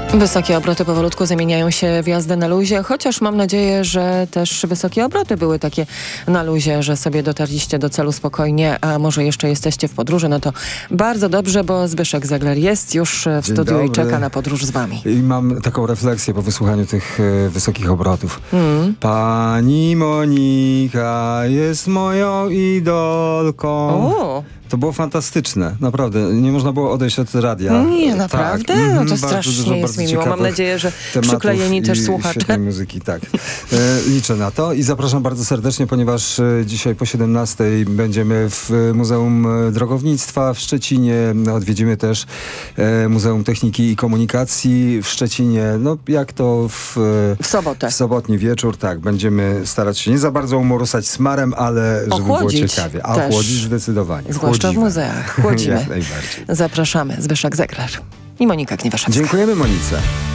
Wysokie obroty powolutku zamieniają się w jazdę na luzie, chociaż mam nadzieję, że też wysokie obroty były takie na luzie, że sobie dotarliście do celu spokojnie, a może jeszcze jesteście w podróży, no to bardzo dobrze, bo Zbyszek Zegler jest już w Dzień studiu dobry. i czeka na podróż z wami. I mam taką refleksję po wysłuchaniu tych wysokich obrotów. Pani Monika jest moją idolką. O! To było fantastyczne, naprawdę. Nie można było odejść od radia. Nie, naprawdę? No to bardzo strasznie dużo, jest bardzo mi miło. Mam ciekawych nadzieję, że tematów przyklejeni też i słuchacze. świetnej muzyki, tak. Liczę na to i zapraszam bardzo serdecznie, ponieważ dzisiaj po 17 będziemy w Muzeum Drogownictwa w Szczecinie. Odwiedzimy też Muzeum Techniki i Komunikacji w Szczecinie. No jak to w sobotę. W sobotni wieczór, tak. Będziemy starać się nie za bardzo umorusać smarem, ale żeby było ciekawie. A chłodzić zdecydowanie. Zwłaszcza w muzeach. Chłodzimy. Jak najbardziej. Zapraszamy. Zbyszek Zegler i Monika Gniewaszewska. Dziękujemy Monice.